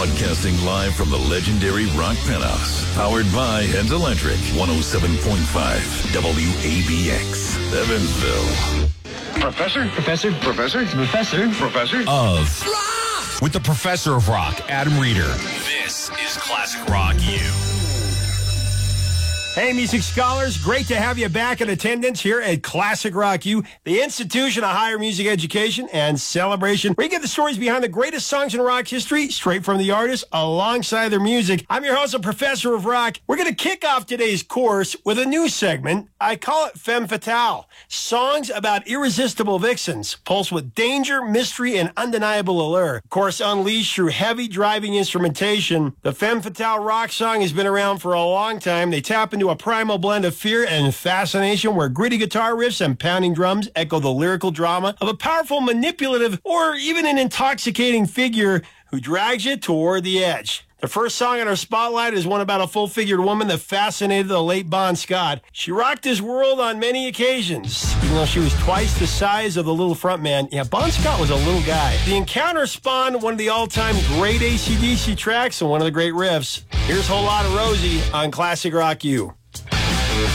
Broadcasting live from the legendary Rock Penthouse. Powered by Heads Electric. 107.5 WABX. Evansville. Professor? Professor? Professor? Professor? Professor? Of Rock! With the Professor of Rock, Adam Reeder. This is Classic Rock U. Hey, music scholars, great to have you back in attendance here at Classic Rock U, the institution of higher music education and celebration, where you get the stories behind the greatest songs in rock history, straight from the artists, alongside their music. I'm your host, the Professor of Rock. We're going to kick off today's course with a new segment. I call it Femme Fatale, songs about irresistible vixens, pulsed with danger, mystery, and undeniable allure. Of course, unleashed through heavy driving instrumentation, the Femme Fatale rock song has been around for a long time. They tap into a primal blend of fear and fascination where gritty guitar riffs and pounding drums echo the lyrical drama of a powerful, manipulative, or even an intoxicating figure who drags you toward the edge. The first song in our spotlight is one about a full-figured woman that fascinated the late Bon Scott. She rocked his world on many occasions, even though she was twice the size of the little frontman. Yeah, Bon Scott was a little guy. The encounter spawned one of the all-time great AC/DC tracks and one of the great riffs. Here's Whole Lotta Rosie on Classic Rock U.